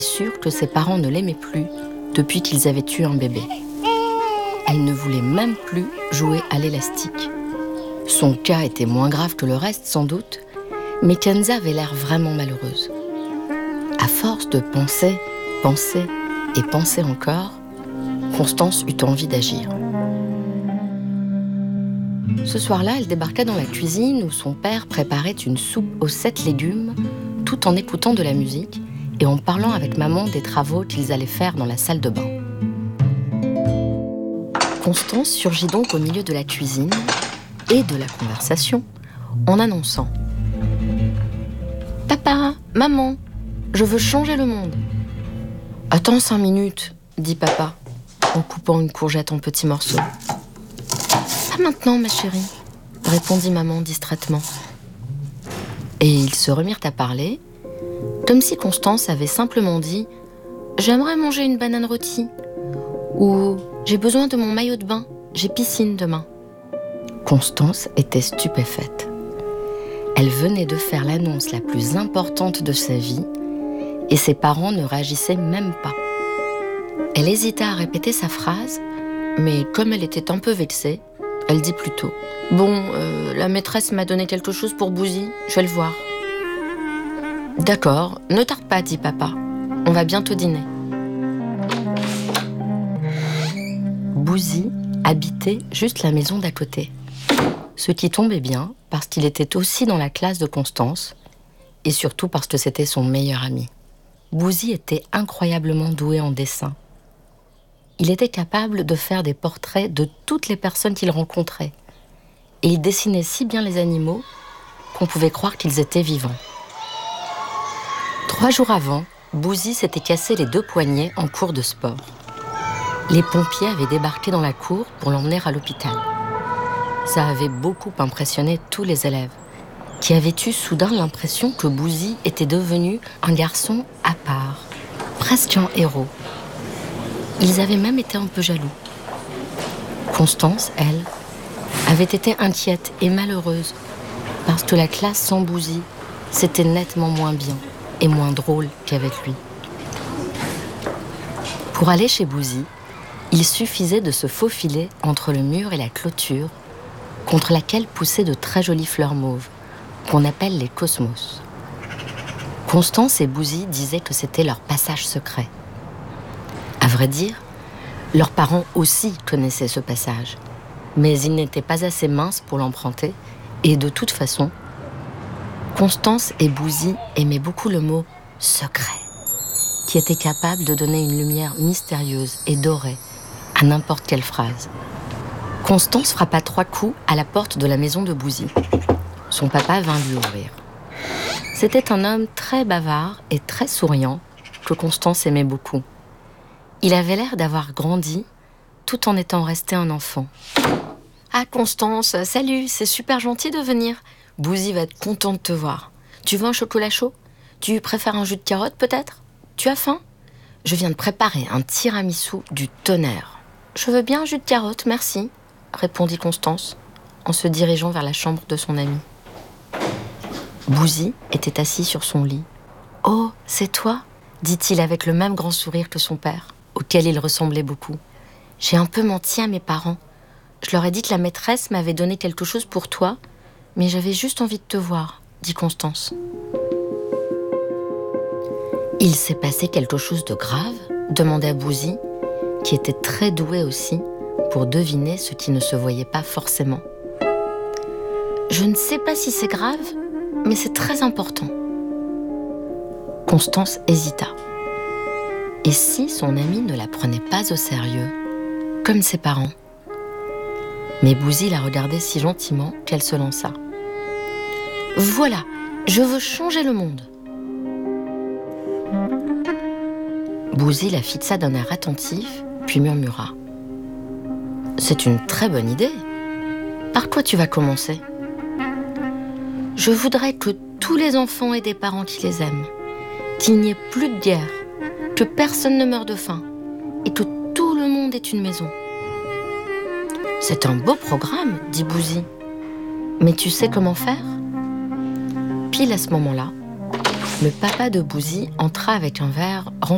Sûre que ses parents ne l'aimaient plus depuis qu'ils avaient eu un bébé. Elle ne voulait même plus jouer à l'élastique. Son cas était moins grave que le reste, sans doute, mais Kenza avait l'air vraiment malheureuse. À force de penser et penser encore, Constance eut envie d'agir. Ce soir-là, elle débarqua dans la cuisine où son père préparait une soupe aux 7 légumes, tout en écoutant de la musique et en parlant avec maman des travaux qu'ils allaient faire dans la salle de bain. Constance surgit donc au milieu de la cuisine et de la conversation en annonçant « Papa, maman, je veux changer le monde !»« Attends 5 minutes, dit papa, en coupant une courgette en petits morceaux. « Pas maintenant, ma chérie, répondit maman distraitement. Et ils se remirent à parler, comme si Constance avait simplement dit « J'aimerais manger une banane rôtie » ou « J'ai besoin de mon maillot de bain, j'ai piscine demain ». Constance était stupéfaite. Elle venait de faire l'annonce la plus importante de sa vie et ses parents ne réagissaient même pas. Elle hésita à répéter sa phrase, mais comme elle était un peu vexée, elle dit plutôt « Bon, la maîtresse m'a donné quelque chose pour Bouzy, je vais le voir. » « D'accord, ne tarde pas, dit papa. On va bientôt dîner. » Bouzy habitait juste la maison d'à côté. Ce qui tombait bien, parce qu'il était aussi dans la classe de Constance, et surtout parce que c'était son meilleur ami. Bouzy était incroyablement doué en dessin. Il était capable de faire des portraits de toutes les personnes qu'il rencontrait. Et il dessinait si bien les animaux qu'on pouvait croire qu'ils étaient vivants. 3 jours avant, Bouzy s'était cassé les 2 poignets en cours de sport. Les pompiers avaient débarqué dans la cour pour l'emmener à l'hôpital. Ça avait beaucoup impressionné tous les élèves, qui avaient eu soudain l'impression que Bouzy était devenu un garçon à part, presque un héros. Ils avaient même été un peu jaloux. Constance, elle, avait été inquiète et malheureuse parce que la classe sans Bouzy, c'était nettement moins bien et moins drôle qu'avec lui. Pour aller chez Bouzy, il suffisait de se faufiler entre le mur et la clôture, contre laquelle poussaient de très jolies fleurs mauves, qu'on appelle les cosmos. Constance et Bouzy disaient que c'était leur passage secret. À vrai dire, leurs parents aussi connaissaient ce passage, mais ils n'étaient pas assez minces pour l'emprunter, et de toute façon, Constance et Bouzy aimaient beaucoup le mot « secret », qui était capable de donner une lumière mystérieuse et dorée à n'importe quelle phrase. Constance frappa 3 coups à la porte de la maison de Bouzy. Son papa vint lui ouvrir. C'était un homme très bavard et très souriant que Constance aimait beaucoup. Il avait l'air d'avoir grandi tout en étant resté un enfant. « Ah Constance, salut, c'est super gentil de venir. Bouzy va être content de te voir. Tu veux un chocolat chaud? Tu préfères un jus de carotte peut-être? Tu as faim? Je viens de préparer un tiramisu du tonnerre. »« Je veux bien un jus de carotte, merci, » répondit Constance en se dirigeant vers la chambre de son ami. Bouzy était assis sur son lit. « Oh, c'est toi ?» dit-il avec le même grand sourire que son père, auquel il ressemblait beaucoup. « J'ai un peu menti à mes parents. Je leur ai dit que la maîtresse m'avait donné quelque chose pour toi, mais j'avais juste envie de te voir, » dit Constance. « Il s'est passé quelque chose de grave ?» demanda Bouzy, qui était très doué aussi pour deviner ce qui ne se voyait pas forcément. « Je ne sais pas si c'est grave, mais c'est très important. » Constance hésita. Et si son amie ne la prenait pas au sérieux, comme ses parents? Mais Bouzy la regardait si gentiment qu'elle se lança. « Voilà, je veux changer le monde. » Bouzy la fixa d'un air attentif, puis murmura. « C'est une très bonne idée. Par quoi tu vas commencer? » « Je voudrais que tous les enfants aient des parents qui les aiment, qu'il n'y ait plus de guerre, que personne ne meure de faim et que tout le monde ait une maison. » « C'est un beau programme, » dit Bouzy. « Mais tu sais comment faire ?» Pile à ce moment-là, le papa de Bouzy entra avec un verre rempli